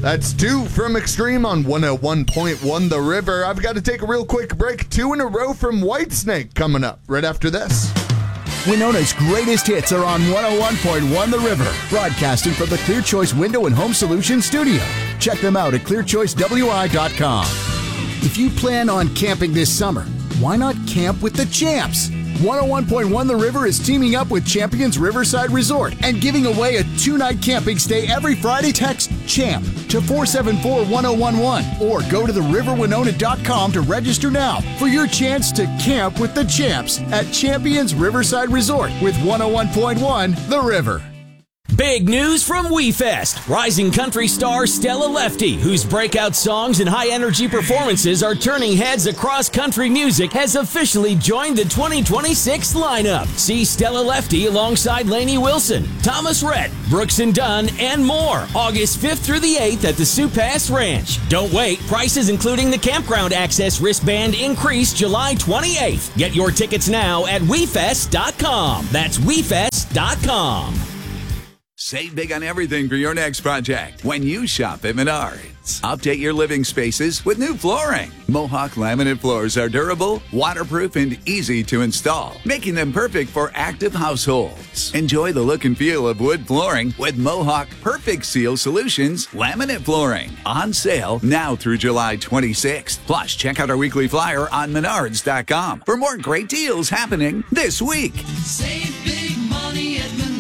That's 2 from Extreme on 101.1 The River. I've got to take a real quick break. 2 in a row from Whitesnake coming up right after this. Winona's greatest hits are on 101.1 The River, broadcasting from the Clear Choice Window and Home Solutions studio. Check them out at clearchoicewi.com. If you plan on camping this summer, why not camp with the champs? 101.1 The River is teaming up with Champions Riverside Resort and giving away a 2-night camping stay every Friday. Text CHAMP to 474-1011 or go to theriverwinona.com to register now for your chance to camp with the champs at Champions Riverside Resort with 101.1 The River. Big news from WeFest. Rising country star Stella Lefty, whose breakout songs and high-energy performances are turning heads across country music, has officially joined the 2026 lineup. See Stella Lefty alongside Lainey Wilson, Thomas Rhett, Brooks and Dunn, and more, August 5th through the 8th at the Sioux Pass Ranch. Don't wait. Prices including the campground access wristband increase July 28th. Get your tickets now at WeFest.com. That's WeFest.com. Save big on everything for your next project when you shop at Menards. Update your living spaces with new flooring. Mohawk laminate floors are durable, waterproof, and easy to install, making them perfect for active households. Enjoy the look and feel of wood flooring with Mohawk Perfect Seal Solutions laminate flooring. On sale now through July 26th. Plus, check out our weekly flyer on Menards.com for more great deals happening this week. Save big money at Menards.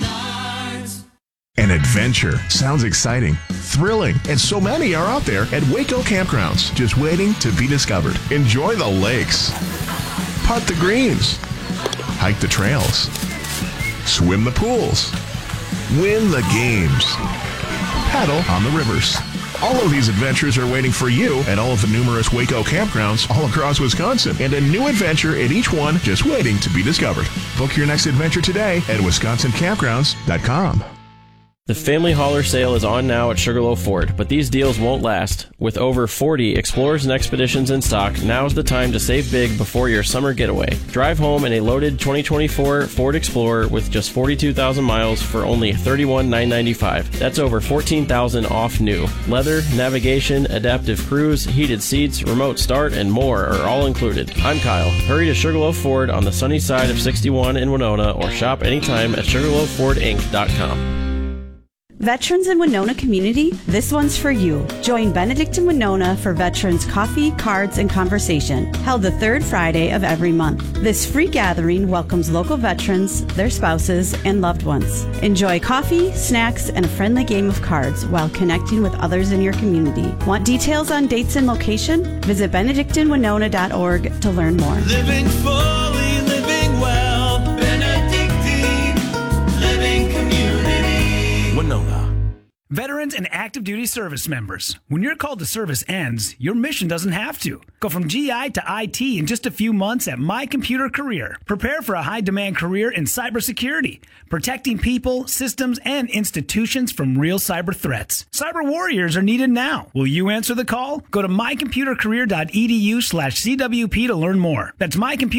An adventure. Sounds exciting, thrilling, and so many are out there at Waco Campgrounds, just waiting to be discovered. Enjoy the lakes, putt the greens, hike the trails, swim the pools, win the games, paddle on the rivers. All of these adventures are waiting for you at all of the numerous Waco campgrounds all across Wisconsin, and a new adventure at each one just waiting to be discovered. Book your next adventure today at wisconsincampgrounds.com. The Family Hauler sale is on now at Sugarloaf Ford, but these deals won't last. With over 40 Explorers and Expeditions in stock, now's the time to save big before your summer getaway. Drive home in a loaded 2024 Ford Explorer with just 42,000 miles for only $31,995. That's over $14,000 off new. Leather, navigation, adaptive cruise, heated seats, remote start, and more are all included. I'm Kyle. Hurry to Sugarloaf Ford on the sunny side of 61 in Winona or shop anytime at SugarloafFordInc.com. Veterans in Winona community, this one's for you. Join Benedict in Winona for Veterans Coffee, Cards, and Conversation, held the third Friday of every month. This free gathering welcomes local veterans, their spouses, and loved ones. Enjoy coffee, snacks, and a friendly game of cards while connecting with others in your community. Want details on dates and location? Visit benedictinwinona.org to learn more. Living fully, living well. Benedictine Living Community. Winona. Veterans and active duty service members, when your call to service ends, your mission doesn't have to. Go from GI to IT in just a few months at My Computer Career. Prepare for a high-demand career in cybersecurity, protecting people, systems, and institutions from real cyber threats. Cyber warriors are needed now. Will you answer the call? Go to mycomputercareer.edu/CWP to learn more. That's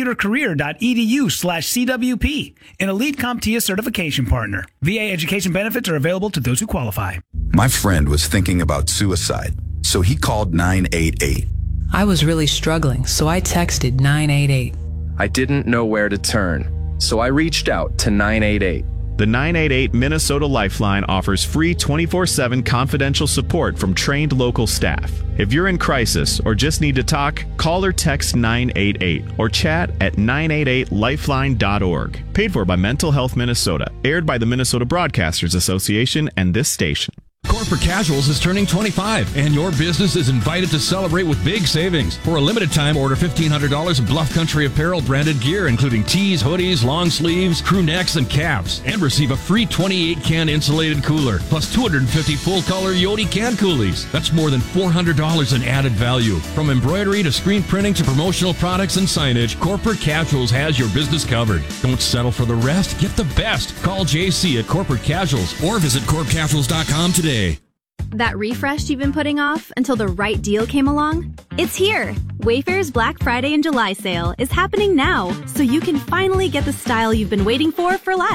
mycomputercareer.edu/CWP, an elite CompTIA certification partner. VA education benefits are available to those who qualify. My friend was thinking about suicide, so he called 988. I was really struggling, so I texted 988. I didn't know where to turn, so I reached out to 988. The 988 Minnesota Lifeline offers free 24/7 confidential support from trained local staff. If you're in crisis or just need to talk, call or text 988 or chat at 988lifeline.org. Paid for by Mental Health Minnesota. Aired by the Minnesota Broadcasters Association and this station. Corporate Casuals is turning 25, and your business is invited to celebrate with big savings. For a limited time, order $1,500 of Bluff Country Apparel branded gear, including tees, hoodies, long sleeves, crew necks, and caps, and receive a free 28-can insulated cooler, plus 250 full-color Yodi can coolies. That's more than $400 in added value. From embroidery to screen printing to promotional products and signage, Corporate Casuals has your business covered. Don't settle for the rest. Get the best. Call JC at Corporate Casuals or visit corpcasuals.com today. That refresh you've been putting off until the right deal came along? It's here! Wayfair's Black Friday and July sale is happening now, so you can finally get the style you've been waiting for less.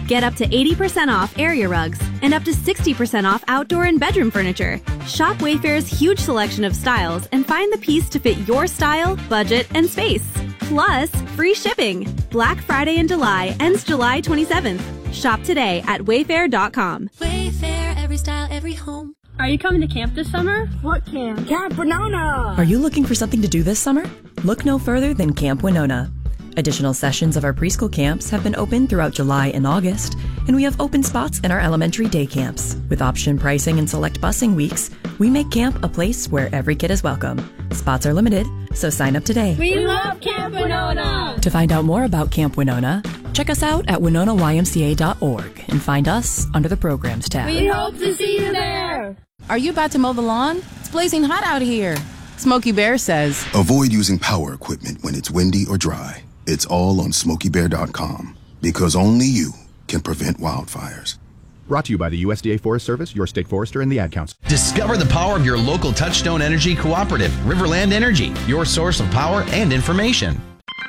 Get up to 80% off area rugs and up to 60% off outdoor and bedroom furniture. Shop Wayfair's huge selection of styles and find the piece to fit your style, budget, and space. Plus, free shipping. Black Friday in July ends July 27th. Shop today at wayfair.com. Wayfair, every style, every home. Are you coming to camp this summer? What camp? Camp Winona! Are you looking for something to do this summer? Look no further than Camp Winona. Additional sessions of our preschool camps have been open throughout July and August, and we have open spots in our elementary day camps. With option pricing and select busing weeks, we make camp a place where every kid is welcome. Spots are limited, so sign up today. We love Camp Winona! To find out more about Camp Winona, check us out at winonaymca.org and find us under the Programs tab. We hope to see you there! Are you about to mow the lawn? It's blazing hot out here. Smokey Bear says, avoid using power equipment when it's windy or dry. It's all on SmokeyBear.com, because only you can prevent wildfires. Brought to you by the USDA Forest Service, your state forester, and the Ad Council. Discover the power of your local Touchstone Energy Cooperative, Riverland Energy, your source of power and information.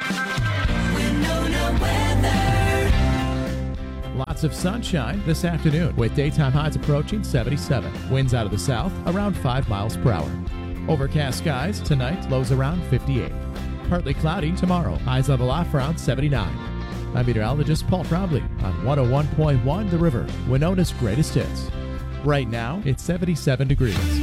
Lots of sunshine this afternoon with daytime highs approaching 77. Winds out of the south around 5 miles per hour. Overcast skies tonight, lows around 58. Partly cloudy tomorrow, highs level off around 79. I'm meteorologist Paul Trombley on 101.1 The River, Winona's greatest hits. Right now, it's 77 degrees.